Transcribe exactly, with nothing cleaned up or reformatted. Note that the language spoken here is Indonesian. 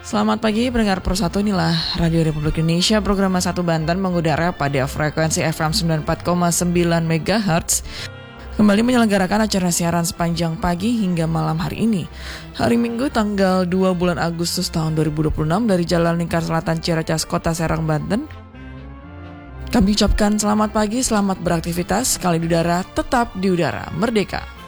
Selamat pagi pendengar Persatu, inilah Radio Republik Indonesia, program satu Banten mengudara pada frekuensi F M sembilan puluh empat koma sembilan megahertz. Kembali menyelenggarakan acara siaran sepanjang pagi hingga malam hari ini. Hari Minggu tanggal dua bulan Agustus tahun dua ribu dua puluh enam dari Jalan Lingkar Selatan Ciracas, Kota Serang, Banten. Kami ucapkan selamat pagi, selamat beraktivitas, kali di udara, tetap di udara, merdeka.